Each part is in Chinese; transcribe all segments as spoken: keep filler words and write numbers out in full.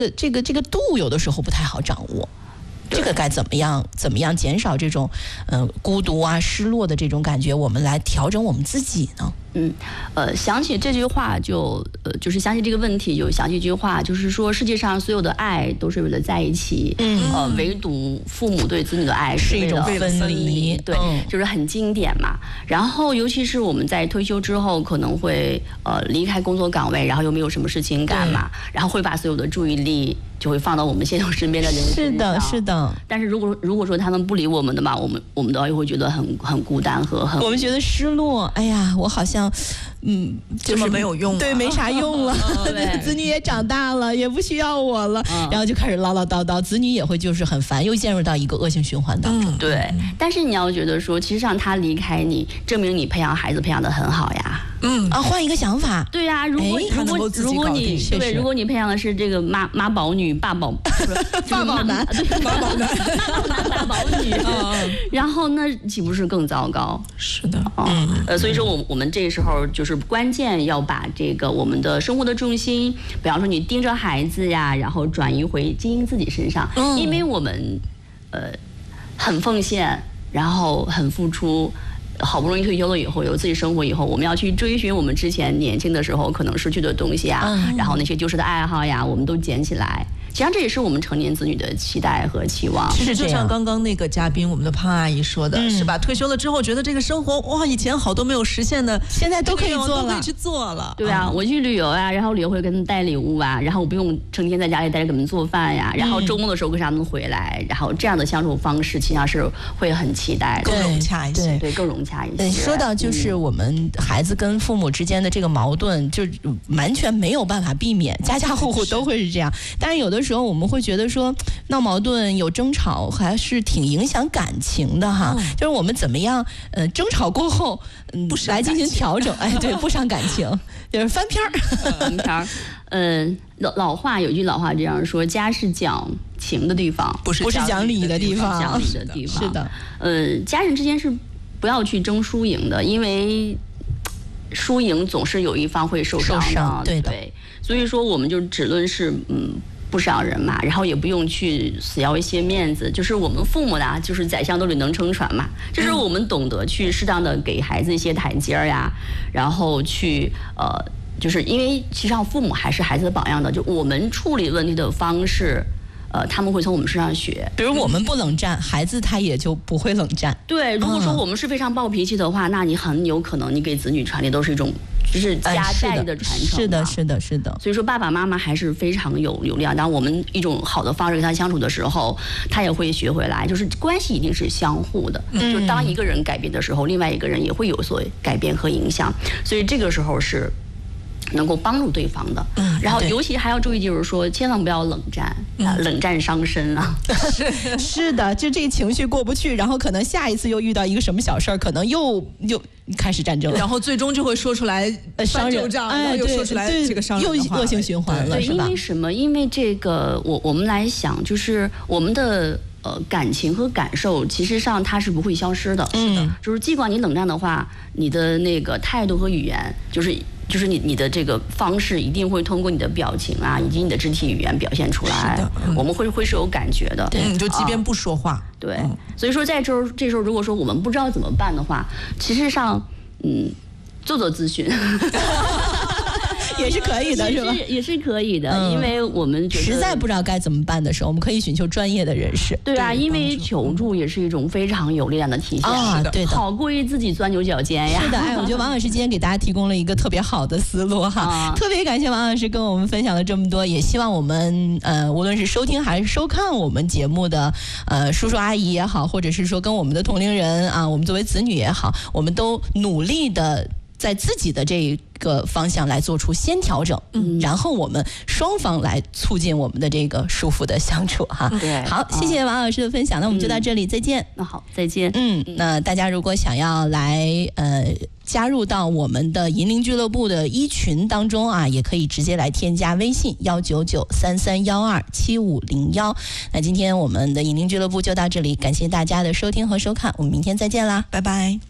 呃，这个这个度有的时候不太好掌握。这个该怎么样怎么样减少这种嗯、呃、孤独啊失落的这种感觉，我们来调整我们自己呢？ 嗯，呃，想起这句话就呃，就是想起这个问题，就想起一句话，就是说世界上所有的爱都是为了在一起，嗯，呃，唯独父母对子女的爱是一种分离， 对，嗯、就是很经典嘛。然后，尤其是我们在退休之后，可能会呃离开工作岗位，然后又没有什么事情干嘛，然后会把所有的注意力就会放到我们现有身边的人身上。 是的，是的。 但是如果如果说他们不理我们的嘛，我们我们都会觉得很很孤单和很， 我们觉得失落。哎呀，我好像。嗯， 就是没有用、啊， 对，没啥用了。 对， 子女也长大了，也不需要我了，嗯、然后就开始唠唠叨叨，子女也会就是很烦，又陷入到一个恶性循环当中。 嗯、对，但是你要觉得说，其实让他离开你，证明你培养孩子培养得很好呀。 嗯啊，换一个想法。 对呀、啊，如果如果如果你对，如果你培养的是这个妈妈宝女、爸宝爸宝男、 爸宝男、 爸宝女，然后那岂不是更糟糕？ 是的， 嗯呃，所以说我我们这时候就是关键要把这个我们的生活的重心，比方说你盯着孩子呀，然后转移回经营自己身上，嗯、因为我们呃很奉献，然后很付出。好不容易退休了以后，有自己生活以后，我们要去追寻我们之前年轻的时候可能失去的东西啊，嗯、然后那些丢失的爱好呀，我们都捡起来。实际上这也是我们成年子女的期待和期望。 是就像刚刚那个嘉宾，我们的胖阿姨说的，嗯、是吧？退休了之后，觉得这个生活哇，以前好多没有实现的， 现在都可以做了， 都可以去做了。 对啊，嗯、我去旅游啊，然后旅游会给他们带礼物啊，然后我不用成天在家里待着给他们做饭呀，然后周末的时候跟他们回来，然后这样的相处方式，实际上是会很期待的， 更融洽一些， 对，对更融洽一些。 说到就是我们孩子跟父母之间的这个矛盾，就完全没有办法避免，家家户户都会是这样。但是有的时候我们会觉得说闹矛盾有争吵还是挺影响感情的哈，嗯、就是我们怎么样呃争吵过后嗯不来进行调整，哎对，不伤感情，就是翻篇儿翻篇儿。嗯，老老话有句老话这样说，家是讲情的地方， 不是不是讲理的地方， 讲理的地方是的。 呃，家人之间是不要去争输赢的，因为输赢总是有一方会受伤的， 受伤对的。 对，所以说我们就只论是嗯。不伤人嘛，然后也不用去死要一些面子，就是我们父母呢，就是宰相肚里能撑船嘛，就是我们懂得去适当的给孩子一些台阶儿呀，然后去呃，就是因为其实上父母还是孩子的榜样的，就我们处理问题的方式。呃，他们会从我们身上学。 比如我们不冷战，孩子他也就不会冷战。 对，如果说我们是非常暴脾气的话，嗯、那你很有可能你给子女传递都是一种就是家代的传承、 哎。是的，是的，是的。 所以说爸爸妈妈还是非常有有力量。当我们一种好的方式跟他相处的时候，他也会学回来。就是关系一定是相互的。嗯、就当一个人改变的时候，另外一个人也会有所改变和影响。所以这个时候是。能够帮助对方的，嗯，然后尤其还要注意，就是说，千万不要冷战，嗯、啊，冷战伤身啊。 是是的，就这情绪过不去，然后可能下一次又遇到一个什么小事儿，可能又又开始战争了， 然后最终就会说出来伤人， 哎，又说出来这个伤人的话， 又恶性循环了， 对，因为什么？因为这个，我我们来想，就是我们的。呃，感情和感受，其实上它是不会消失的。 是的， 就是尽管你冷战的话，你的那个态度和语言，就是就是你你的这个方式，一定会通过你的表情啊，以及你的肢体语言表现出来。是的，嗯、我们会会是有感觉的。 对，就即便不说话。 啊、对，嗯、所以说在这时候这时候，如果说我们不知道怎么办的话，其实上，嗯，做做咨询。 也是可以的，是吧？ 也是可以的，嗯、因为我们觉得实在不知道该怎么办的时候，我们可以寻求专业的人士。 对啊，因为求助也是一种非常有力量的体现啊，对的， 好过于自己钻牛角尖呀。 是的，哎，我觉得王老师今天给大家提供了一个特别好的思路哈，啊、特别感谢王老师跟我们分享了这么多，也希望我们呃，无论是收听还是收看我们节目的呃叔叔阿姨也好，或者是说跟我们的同龄人啊，我们作为子女也好，我们都努力的。在自己的这个方向来做出先调整，嗯，然后我们双方来促进我们的这个舒服的相处哈。 对， 好，谢谢王老师的分享，那我们就到这里，再见。 那好，再见。 嗯，那大家如果想要来呃加入到我们的银铃俱乐部的一群当中啊，也可以直接来添加微信幺九九三三幺二七五零幺。那今天我们的银铃俱乐部就到这里，感谢大家的收听和收看，我们明天再见啦，拜拜。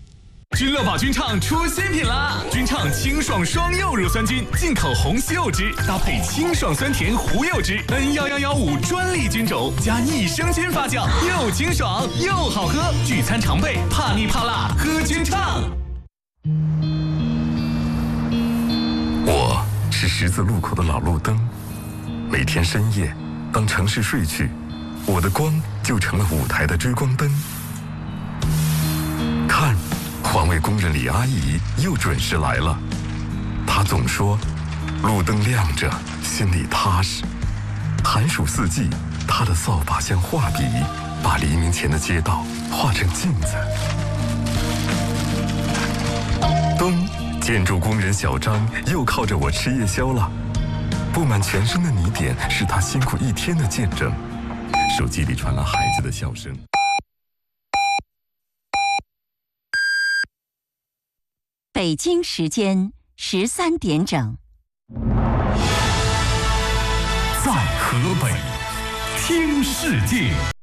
君乐宝君畅出新品啦！君畅清爽双柚乳酸菌，进口红西柚汁，搭配清爽酸甜胡柚汁 N 一一一五专利菌种，加益生菌发酵，又清爽又好喝。聚餐常备，怕腻怕辣，喝君畅。 我是十字路口的老路灯，每天深夜，当城市睡去，我的光就成了舞台的追光灯。看，环卫工人李阿姨又准时来了。她总说，路灯亮着，心里踏实。寒暑四季，她的扫把像画笔，把黎明前的街道画成镜子。冬，建筑工人小张又靠着我吃夜宵了。布满全身的泥点是他辛苦一天的见证。手机里传来孩子的笑声。 北京时间十三点整。 在河北，听世界。